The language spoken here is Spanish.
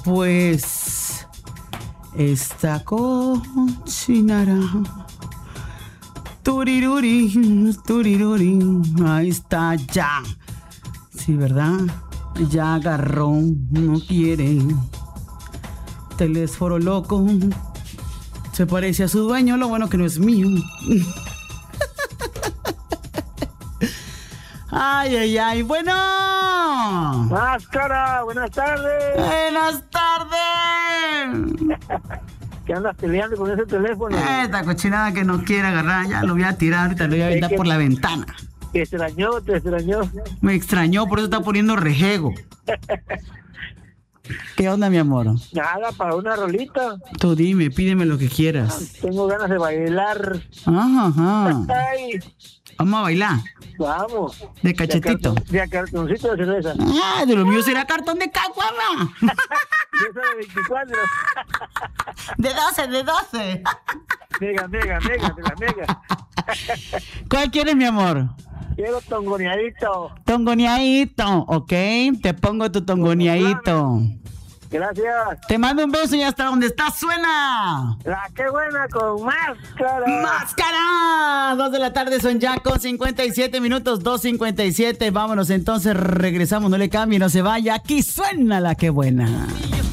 pues esta cochinara. Turiruri, turiruri. Ahí está, ya. Sí, ¿verdad? Ya agarró, no quiere. Telésforo loco. Se parece a su dueño, lo bueno que no es mío. Ay, ay, ay. Bueno. Máscara, buenas tardes. Buenas tardes. ¿Qué andas peleando con ese teléfono? Esta cochinada que no quiere agarrar, ya lo voy a tirar, ahorita lo voy a aventar por la ventana. Te extrañó. Me extrañó, por eso está poniendo rejego. ¿Qué onda, mi amor? Nada, para una rolita. Tú dime, pídeme lo que quieras. Tengo ganas de bailar. Ajá. Ay, Vamos a bailar. vamos. De cachetito. De cartoncito de cerveza. Ah, de lo mío será cartón de caguama. De esa de 24. De 12. Mega, de la mega. ¿Cuál quieres, mi amor? Quiero tongoneadito. Tongoneadito, ok. Te pongo tu tongoneadito. Gracias. Te mando un beso y hasta donde estás suena. La que buena con máscara. ¡Máscara! 2 de la tarde son ya con 57 minutos, 2:57. Vámonos entonces, regresamos, no le cambie, no se vaya. Aquí suena la que buena.